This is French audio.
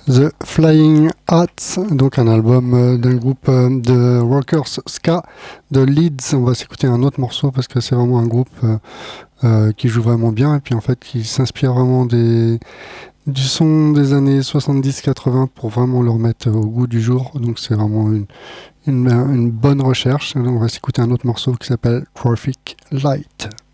The Flying Hats, donc un album d'un groupe de rockers ska de Leeds. On va s'écouter un autre morceau parce que c'est vraiment un groupe qui joue vraiment bien et puis en fait qui s'inspire vraiment du son des années 70-80 pour vraiment le remettre au goût du jour. Donc c'est vraiment une bonne recherche. Donc on va s'écouter un autre morceau qui s'appelle Traffic Light.